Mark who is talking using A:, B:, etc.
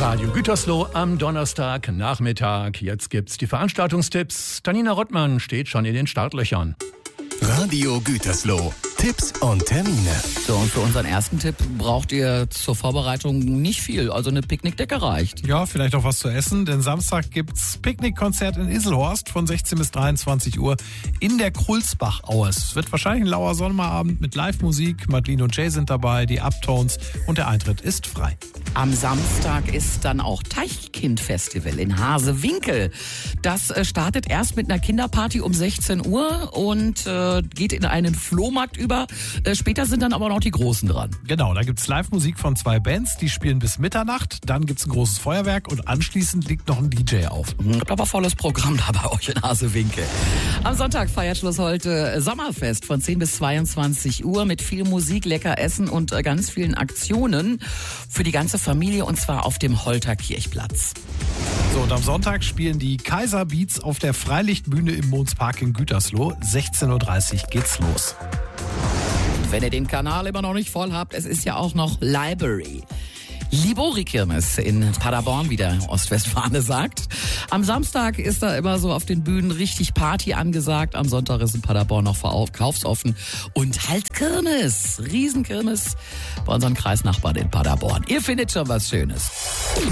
A: Radio Gütersloh am Donnerstagnachmittag. Jetzt gibt's die Veranstaltungstipps. Tanina Rottmann steht schon in den Startlöchern.
B: Radio Gütersloh. Tipps und Termine.
C: So, und für unseren ersten Tipp braucht ihr zur Vorbereitung nicht viel. Also eine Picknickdecke reicht.
D: Ja, vielleicht auch was zu essen, denn Samstag gibt's Picknickkonzert in Iselhorst von 16 bis 23 Uhr in der Krulsbachaue. Es wird wahrscheinlich ein lauer Sommerabend mit Live-Musik. Madeline und Jay sind dabei, die Uptones und der Eintritt ist frei.
C: Am Samstag ist dann auch Teichkind-Festival in Hasewinkel. Das startet erst mit einer Kinderparty um 16 Uhr und geht in einen Flohmarkt über. Später sind dann aber noch die Großen dran.
D: Genau, da gibt's Live-Musik von 2 Bands, die spielen bis Mitternacht. Dann gibt's ein großes Feuerwerk und anschließend liegt noch ein DJ auf.
C: Aber volles Programm da bei euch in Hasewinkel. Am Sonntag feiert Schloss Holte Sommerfest von 10 bis 22 Uhr mit viel Musik, lecker Essen und ganz vielen Aktionen für die ganze Familie, und zwar auf dem Holter Kirchplatz.
D: So, und am Sonntag spielen die Kaiser Beats auf der Freilichtbühne im Monspark in Gütersloh. 16:30 Uhr geht's los.
C: Und wenn ihr den Kanal immer noch nicht voll habt, es ist ja auch noch Library. Libori-Kirmes in Paderborn, wie der Ostwestfale sagt. Am Samstag ist da immer so auf den Bühnen richtig Party angesagt. Am Sonntag ist in Paderborn noch verkaufsoffen. Und halt Kirmes, Riesenkirmes bei unseren Kreisnachbarn in Paderborn. Ihr findet schon was Schönes.